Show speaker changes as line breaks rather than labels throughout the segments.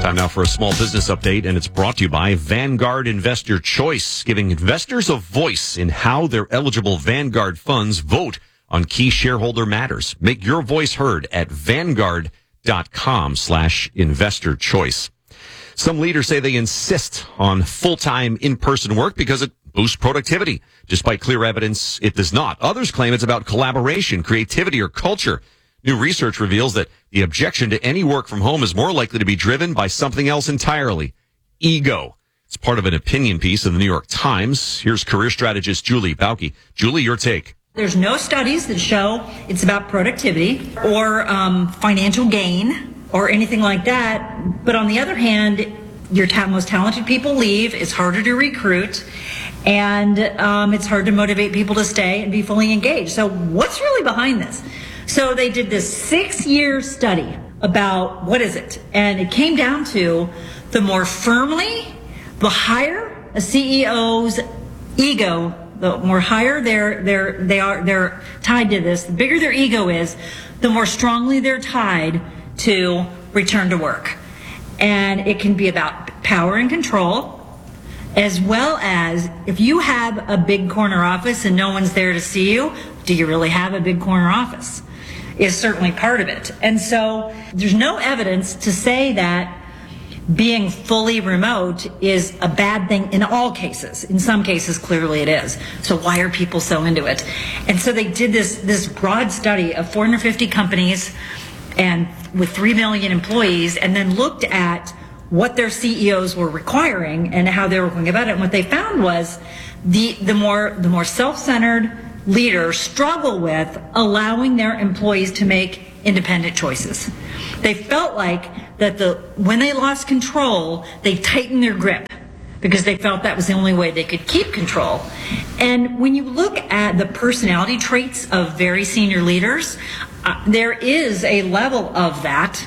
Time now for a small business update, and it's brought to you by Vanguard Investor Choice, giving investors a voice in how their eligible Vanguard funds vote on key shareholder matters. Make your voice heard at Vanguard.com/investor choice. Some leaders say they insist on full-time in-person work because it boosts productivity. Despite clear evidence, it does not. Others claim it's about collaboration, creativity, or culture. New research reveals that the objection to any work from home is more likely to be driven by something else entirely: ego. It's part of an opinion piece in the New York Times. Here's career strategist Julie Bauke. Julie, your take.
There's no studies that show it's about productivity or financial gain or anything like that. But on the other hand, your most talented people leave. It's harder to recruit. And it's hard to motivate people to stay and be fully engaged. So what's really behind this? So they did this 6-year study about what is it? And it came down to the higher a CEO's ego, the more higher they're tied to this, the bigger their ego is, the more strongly they're tied to return to work. And it can be about power and control, as well as if you have a big corner office and no one's there to see you, do you really have a big corner office? Is certainly part of it. And so there's no evidence to say that being fully remote is a bad thing in all cases. In some cases, clearly it is. So why are people so into it? And so they did this broad study of 450 companies and with 3 million employees, and then looked at what their CEOs were requiring and how they were going about it. And what they found was the more self-centered leaders struggle with allowing their employees to make independent choices. They felt like that when they lost control, they tightened their grip because they felt that was the only way they could keep control. And when you look at the personality traits of very senior leaders, there is a level of that,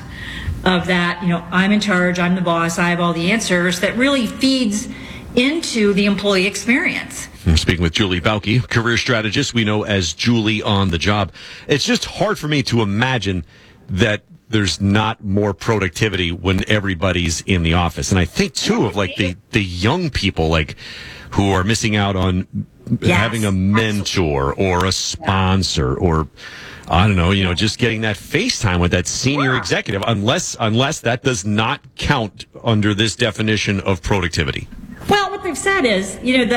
I'm in charge, I'm the boss, I have all the answers, that really feeds into the employee experience.
I'm speaking with Julie Bauke, career strategist we know as Julie on the job. It's just hard for me to imagine that there's not more productivity when everybody's in the office. And I think, too, of like the young people like who are missing out on having a mentor or a sponsor or, I don't know, just getting that FaceTime with that senior executive, unless that does not count under this definition of productivity.
Well, what they've said is,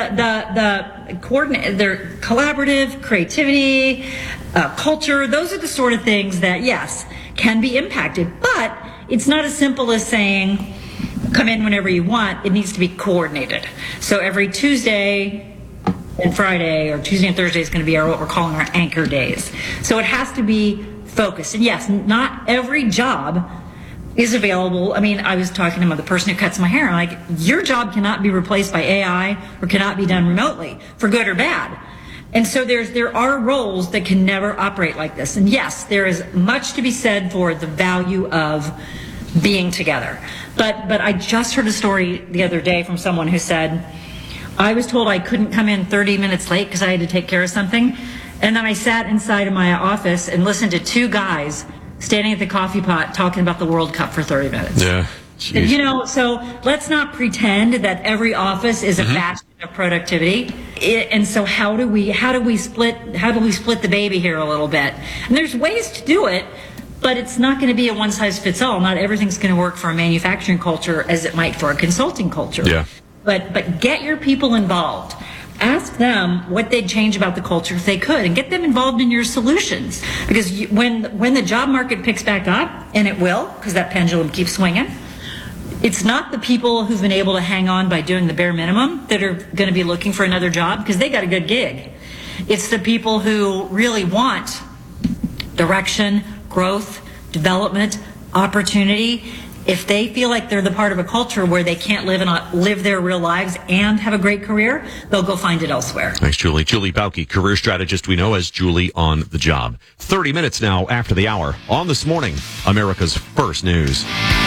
the coordinate, their collaborative, creativity, culture, those are the sort of things that, yes, can be impacted. But it's not as simple as saying, come in whenever you want. It needs to be coordinated. So every Tuesday and Friday, or Tuesday and Thursday, is going to be what we're calling our anchor days. So it has to be focused. And yes, not every job is available. I mean, I was talking to the person who cuts my hair. I'm like, your job cannot be replaced by AI or cannot be done remotely, for good or bad. And so there are roles that can never operate like this. And yes, there is much to be said for the value of being together. But I just heard a story the other day from someone who said, I was told I couldn't come in 30 minutes late because I had to take care of something. And then I sat inside of my office and listened to 2 guys standing at the coffee pot talking about the World Cup for 30 minutes.
Yeah.
Jeez. So let's not pretend that every office is a bastion of productivity. And so how do we split the baby here a little bit? And there's ways to do it, but it's not going to be a one size fits all. Not everything's going to work for a manufacturing culture as it might for a consulting culture.
Yeah.
But get your people involved. Ask them what they'd change about the culture if they could, and get them involved in your solutions. Because when the job market picks back up, and it will, because that pendulum keeps swinging, it's not the people who've been able to hang on by doing the bare minimum that are going to be looking for another job because they got a good gig. It's the people who really want direction, growth, development, opportunity. If they feel like they're the part of a culture where they can't live their real lives and have a great career, they'll go find it elsewhere.
Thanks, Julie. Julie Bauke, career strategist we know as Julie on the job. 30 minutes now after the hour on This Morning, America's First News.